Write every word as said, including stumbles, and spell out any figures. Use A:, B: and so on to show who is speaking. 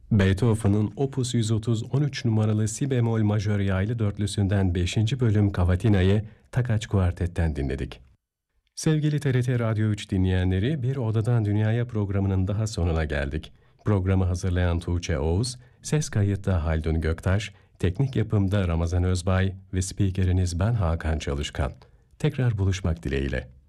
A: Beethoven'ın Opus yüz otuz on üç numaralı si bemol majör yaylı dörtlüsünden beşinci bölüm Cavatina'yı Takaç Kuartet'ten dinledik. Sevgili T R T Radyo üç dinleyenleri, Bir Odadan Dünyaya programının daha sonuna geldik. Programı hazırlayan Tuğçe Oğuz, ses kayıtta Haldun Göktaş, teknik yapımda Ramazan Özbay ve spikeriniz ben Hakan Çalışkan. Tekrar buluşmak dileğiyle.